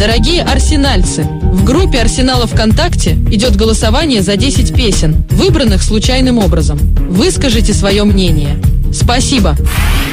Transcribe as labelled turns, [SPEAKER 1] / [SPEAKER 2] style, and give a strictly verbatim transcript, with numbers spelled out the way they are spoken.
[SPEAKER 1] Дорогие арсенальцы, в группе Арсенала ВКонтакте идет голосование за десять песен, выбранных случайным образом. Выскажите свое мнение. Спасибо.